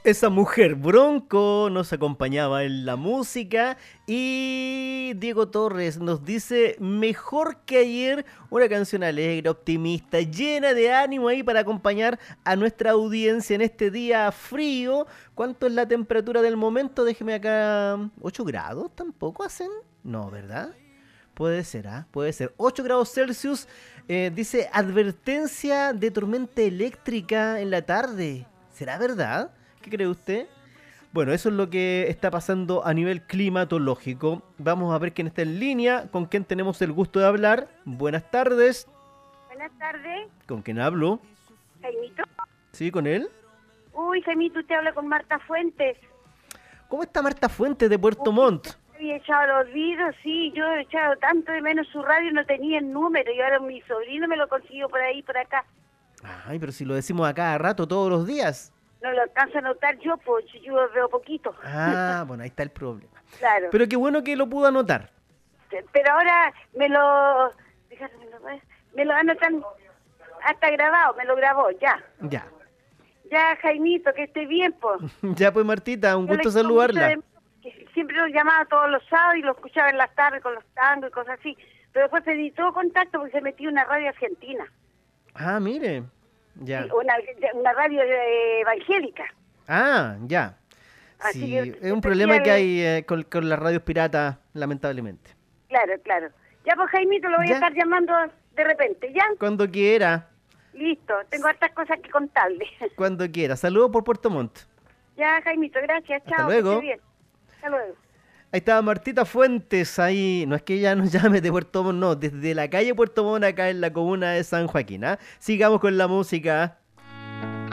Esa mujer Bronco nos acompañaba en la música y Diego Torres nos dice mejor que ayer, una canción alegre, optimista, llena de ánimo ahí para acompañar a nuestra audiencia en este día frío. ¿Cuánto es la temperatura del momento? Déjeme acá. ¿8 grados? ¿Tampoco hacen? No, ¿verdad? Puede ser, ¿ah? Puede ser. 8 grados Celsius. Dice advertencia de tormenta eléctrica en la tarde. ¿Será verdad? ¿Qué cree usted? Bueno, eso es lo que está pasando a nivel climatológico. Vamos a ver quién está en línea, con quién tenemos el gusto de hablar. Buenas tardes. Buenas tardes, ¿Con quién hablo? Jaimito. ¿Sí, con él? Uy, Jaimito, usted habla con Marta Fuentes. ¿Cómo está Marta Fuentes de Puerto Montt? Había echado los olvido, sí, yo he echado tanto de menos su radio, no tenía el número y ahora mi sobrino me lo consiguió por ahí, por acá. Ay, pero si lo decimos a cada rato, todos los días. No lo alcanzo a notar yo, pues yo veo poquito. Ah, bueno, ahí está el problema. Claro, Pero qué bueno que lo pudo anotar. pero ahora me lo anotan hasta grabado, me lo grabó, ya. Ya. Ya, Jaimito, que esté bien, pues. Ya pues, Martita, un Yo le gusto quiero mucho saludarla. que siempre lo llamaba todos los sábados y lo escuchaba en las tardes con los tangos y cosas así. Pero después perdí todo contacto porque se metió en una radio argentina. Ah, mire. Ya. Sí, una radio evangélica. Ah, ya. Así Sí, que es un se problema que perdía hay con las radios piratas, lamentablemente. Claro, claro. Ya, pues, Jaimito, lo voy Ya. a estar llamando de repente, ¿ya? Cuando quiera, Listo, tengo hartas cosas que contarle. cuando quiera. Saludos por Puerto Montt. Ya, Jaimito, gracias, Hasta chao, luego. que esté bien. Hasta luego. Ahí estaba Martita Fuentes, ahí, no es que ella nos llame de Puerto Montt, no, desde la calle Puerto Montt, acá en la comuna de San Joaquín, ¿ah? Sigamos con la música.